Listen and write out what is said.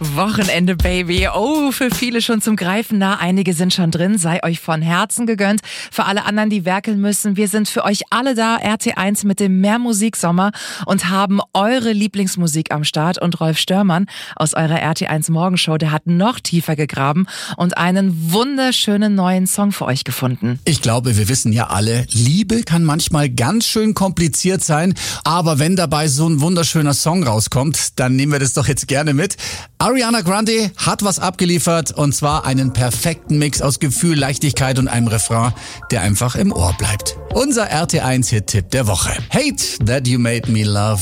Wochenende, Baby. Oh, für viele schon zum Greifen nah. Einige sind schon drin. Sei euch von Herzen gegönnt. Für alle anderen, die werkeln müssen, wir sind für euch alle da. RT1 mit dem Mehrmusik-Sommer und haben eure Lieblingsmusik am Start. Und Rolf Störmann aus eurer RT1 Morgenshow, der hat noch tiefer gegraben und einen wunderschönen neuen Song für euch gefunden. Ich glaube, wir wissen ja alle, Liebe kann manchmal ganz schön kompliziert sein. Aber wenn dabei so ein wunderschöner Song rauskommt, dann nehmen wir das doch jetzt gerne mit. Ariana Grande hat was abgeliefert und zwar einen perfekten Mix aus Gefühl, Leichtigkeit und einem Refrain, der einfach im Ohr bleibt. Unser RT1-Hit-Tipp der Woche. Hate That You Made Me Love